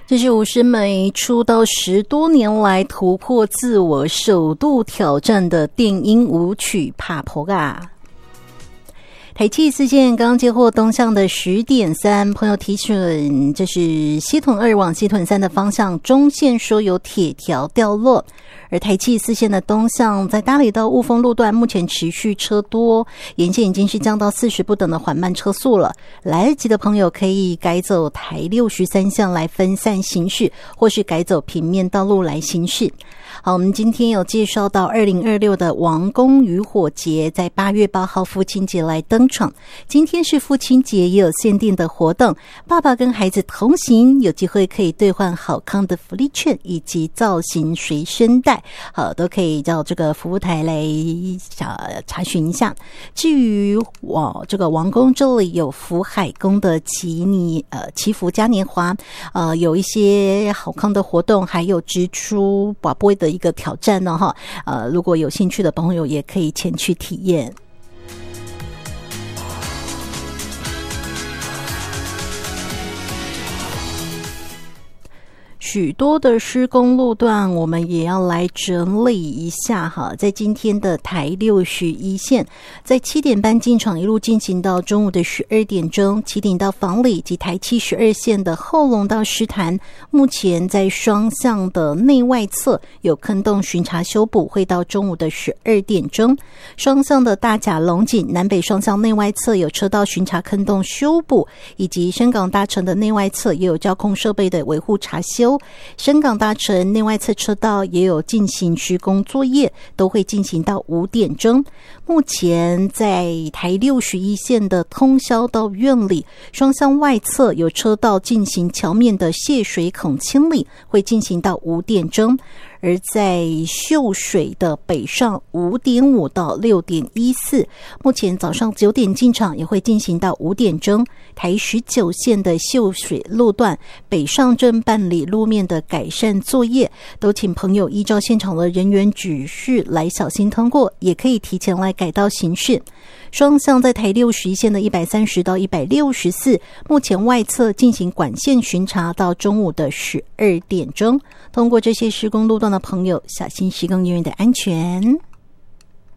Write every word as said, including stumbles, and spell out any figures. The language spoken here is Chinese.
这是吴诗梅出道十多年来突破自我首度挑战的电音舞曲帕婆嘎。台七四线刚接获东向的十点三，朋友提醒，这是西屯二往西屯三的方向中线说有铁条掉落。而台七四线的东向在大理到雾峰路段目前持续车多，沿线已经是降到四十不等的缓慢车速了。来得及的朋友可以改走台六十三巷来分散行驶，或是改走平面道路来行驶。好，我们今天有介绍到二零二六的王宫渔火节在八月八号父亲节来登场。今天是父亲节，也有限定的活动，爸爸跟孩子同行，有机会可以兑换好康的福利券以及造型随身带，好，都可以到这个服务台来查询一下。至于我这个王宫这里有福海宫的祈年呃祈福嘉年华，呃有一些好康的活动，还有支出宝贝的一个挑战呢哈，呃如果有兴趣的朋友也可以前去体验。许多的施工路段我们也要来整理一下哈，在今天的台六十一线，在七点半进场一路进行到中午的十二点钟，起顶到房里及台七十二线的后龙到石潭，目前在双向的内外侧有坑洞巡查修补，会到中午的十二点钟。双向的大甲龙井南北双向内外侧有车道巡查坑洞修补，以及深港大城的内外侧也有交通设备的维护查修。深港大城内外侧车道也有进行施工作业，都会进行到五点钟。目前在台六十一线的通霄到苑里双向外侧有车道进行桥面的泄水孔清理，会进行到五点钟。而在秀水的北上五点五到六点一四，目前早上九点进场，也会进行到五点钟。台十九线的秀水路段北上正办理路面的改善作业，都请朋友依照现场的人员指示来小心通过，也可以提前来改道行驶。双向在台六十一线的一百三十到一百六十四，目前外侧进行管线巡查到中午的十二点钟。通过这些施工路段的朋友，小心施工人员的安全。